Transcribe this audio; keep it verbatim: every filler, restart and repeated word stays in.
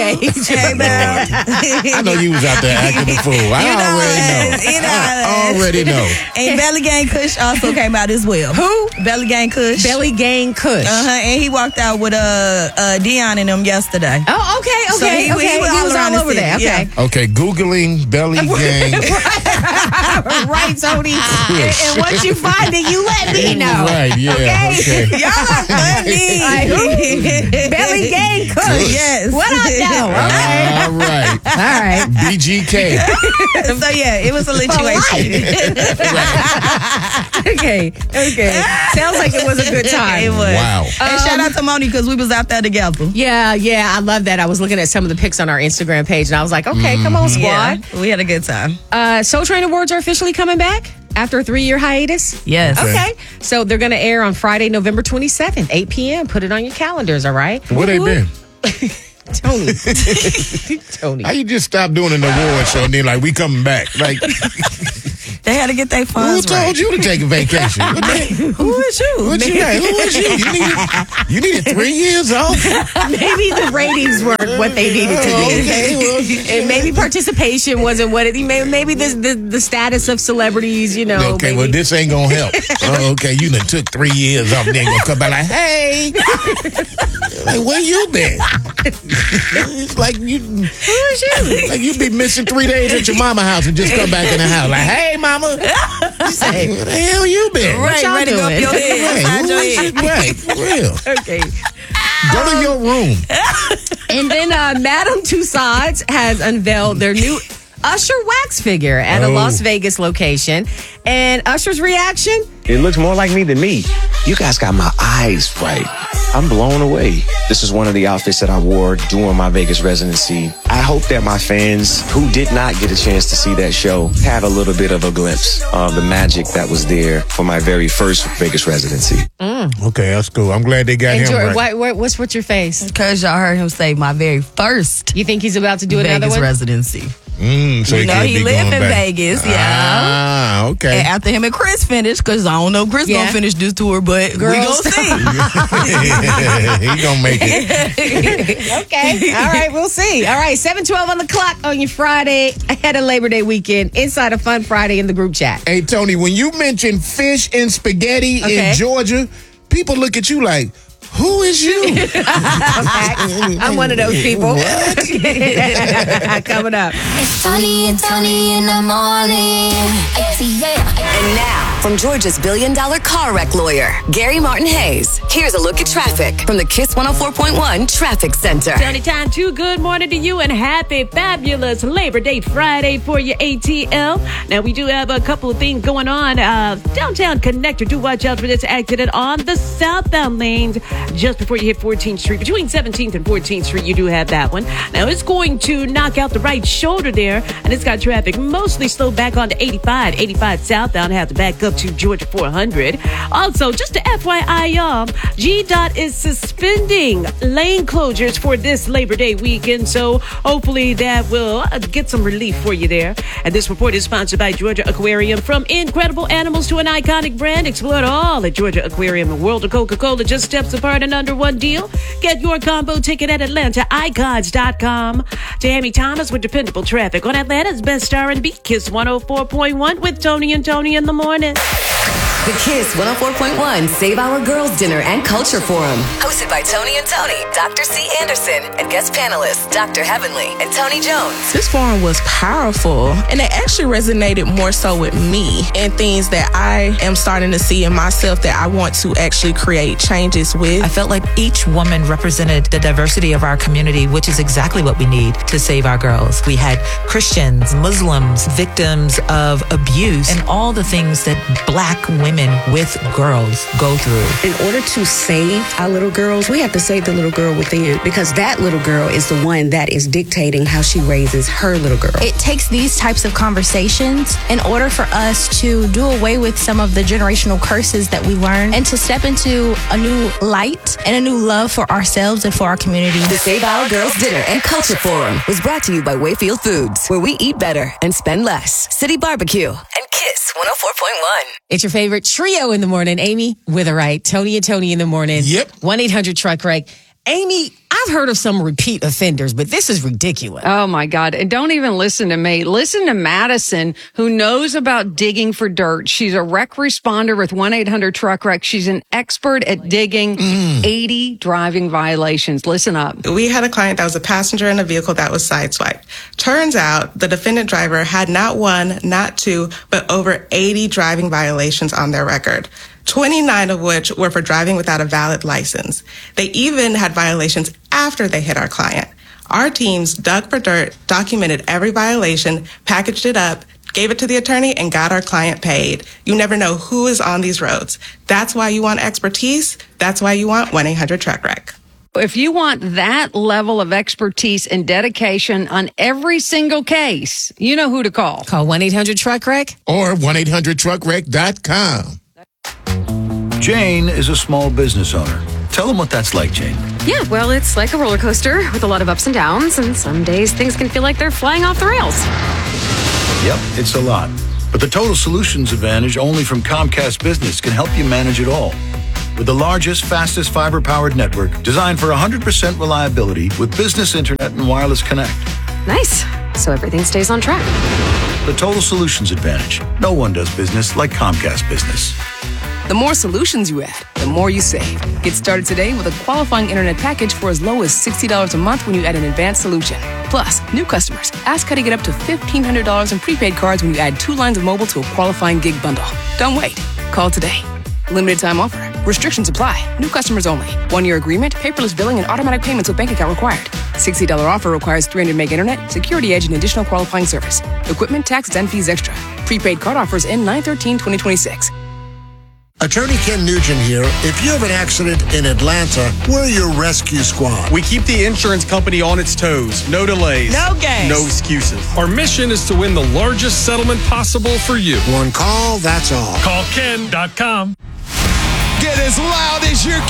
stage. Hey, man. I know you was out there acting the fool. I You know already it. know. You know I it. already know. And Belly Gang Kush also came out as well. Who? Belly Gang Kush. Belly Gang Kush. Uh-huh. And he walked out with uh, uh, Dion and them yesterday. Oh, okay, So okay, he- okay. he was all around all the over city, there. Okay. yeah. Okay, Googling Belly Gang. Right, Tony. and, and once you find it, you let me know. Right, yeah. Okay. Y'all are funny. Like, who? Belly Gang Kush. Yes. What I know? Okay. All right. All right. B G K. So, yeah, it was a situation. Okay. Okay. Sounds like it was a good time. It was. Wow. And shout out to Moni because we was out there together. Yeah, yeah, I love that. I was looking at some of the pics on our Instagram page, and I was like, okay, come on, squad. Yeah, we had a good time. Uh, Soul Train Awards are officially coming back after a three-year hiatus. Yes. Okay, so they're going to air on Friday, November twenty-seventh, eight p.m. Put it on your calendars, all right? Where they been? Tony. Tony. How you just stop doing an award show and then like we coming back? Like They had to get their who funds told right. you to take a vacation? What the- Who is you? What you got? Who was you? You needed, you needed three years off? Maybe the ratings weren't what they needed to be. Okay, well, And maybe participation wasn't what it. Maybe, maybe the, the the status of celebrities, you know. okay, maybe. well, this ain't gonna help. Oh, okay, you done took three years off, then gonna come back like, hey, like where you been? It's like you, Who is you? like you be missing three days at your mama house and just come back in the house like, hey, mama, Say, where the hell you been? What Right, y'all ready to go up doing? your head. Right, Inside who your is head. you? Right, for real. okay. Go to your room. And then uh, Madame Tussauds has unveiled their new Usher wax figure at a Oh. Las Vegas location. And Usher's reaction? It looks more like me than me. You guys got my eyes right. I'm blown away. This is one of the outfits that I wore during my Vegas residency. I hope that my fans who did not get a chance to see that show have a little bit of a glimpse of the magic that was there for my very first Vegas residency. Okay, that's cool. I'm glad they got And him Jordan, right. what, what, what's what's your face? Because y'all heard him say my very first You think he's about to do another Vegas one? residency. Mm, so You he know, could he be live going in back. Vegas, yeah. Ah, okay. And after him and Chris finished, because I don't know if Chris Yeah. gonna finish this tour, but we Girls. gonna see. He gonna make it. Okay. All right. We'll see. All right. seven twelve on the clock on your Friday ahead of Labor Day weekend. Inside a Fun Friday in the group chat. Hey, Tony, when you mention fish and spaghetti Okay. in Georgia, people look at you like, who is you? I'm one of those people. Coming up. It's Tony and Tony in the morning. And now, from Georgia's billion dollar car wreck lawyer, Gary Martin Hayes, here's a look at traffic from the Kiss one oh four point one Traffic Center. Tony Time two, good morning to you and happy fabulous Labor Day Friday for your A T L. Now we do have a couple of things going on. Uh, downtown connector, do watch out for this accident on the southbound lanes just before you hit fourteenth Street. Between seventeenth and fourteenth Street, you do have that one. Now it's going to knock out the right shoulder there, and it's got traffic mostly slowed back onto eighty-five. eighty-five southbound have to back up to Georgia four hundred. Also, just to F Y I y'all, G DOT is suspending lane closures for this Labor Day weekend, so hopefully that will uh, get some relief for you there. And this report is sponsored by Georgia Aquarium. From incredible animals to an iconic brand, explore it all at Georgia Aquarium. The world of Coca-Cola just steps apart and under one deal. Get your combo ticket at Atlanta Icons dot com. Tammy Thomas with dependable traffic on Atlanta's best R and B, Kiss one oh four point one with Tony and Tony in the morning. The Kiss one oh four point one Save Our Girls Dinner and Culture Forum. Hosted by Tony and Tony, Doctor C. Anderson, and guest panelists Doctor Heavenly and Tony Jones. This forum was powerful, and it actually resonated more so with me and things that I am starting to see in myself that I want to actually create changes with. I felt like each woman represented the diversity of our community, which is exactly what we need to save our girls. We had Christians, Muslims, victims of abuse, and all the things that Black women with girls go through. In order to save our little girls, we have to save the little girl within, because that little girl is the one that is dictating how she raises her little girl. It takes these types of conversations in order for us to do away with some of the generational curses that we learn and to step into a new light and a new love for ourselves and for our community. The Save Our Girls Dinner and Culture Forum was brought to you by Wayfield Foods, where we eat better and spend less. City Barbecue and Kiss one oh four point one. It's your favorite trio in the morning. Amy Witherite, Tony and Tony in the morning. Yep. one eight hundred truck wreck. Amy, I've heard of some repeat offenders, but this is ridiculous. Oh my God. And don't even listen to me. Listen to Madison, who knows about digging for dirt. She's a wreck responder with one eight hundred truck wreck. She's an expert at digging mm. eighty driving violations. Listen up. We had a client that was a passenger in a vehicle that was sideswiped. Turns out the defendant driver had not one, not two, but over eighty driving violations on their record. twenty-nine of which were for driving without a valid license. They even had violations after they hit our client. Our teams dug for dirt, documented every violation, packaged it up, gave it to the attorney, and got our client paid. You never know who is on these roads. That's why you want expertise. That's why you want one eight hundred truck wreck. If you want that level of expertise and dedication on every single case, you know who to call. Call one eight hundred truck wreck or one eight hundred truck wreck dot com. Jane is a small business owner. Tell them what that's like, Jane. Yeah, well, it's like a roller coaster with a lot of ups and downs, and some days things can feel like they're flying off the rails. Yep, it's a lot. But the Total Solutions Advantage only from Comcast Business can help you manage it all. With the largest, fastest fiber-powered network designed for one hundred percent reliability with business internet and wireless connect. Nice. So everything stays on track. The Total Solutions Advantage. No one does business like Comcast Business. The more solutions you add, the more you save. Get started today with a qualifying internet package for as low as sixty dollars a month when you add an advanced solution. Plus, new customers, ask how to get up to fifteen hundred dollars in prepaid cards when you add two lines of mobile to a qualifying gig bundle. Don't wait. Call today. Limited time offer. Restrictions apply. New customers only. One-year agreement, paperless billing, and automatic payments with bank account required. sixty dollars offer requires three hundred meg internet, security edge, and additional qualifying service. Equipment, taxes, and fees extra. Prepaid card offers end nine thirteen twenty twenty-six. Attorney Ken Nugent here. If you have an accident in Atlanta, we're your rescue squad. We keep the insurance company on its toes. No delays. No games. No excuses. Our mission is to win the largest settlement possible for you. One call, that's all. Call Ken dot com. Get as loud as you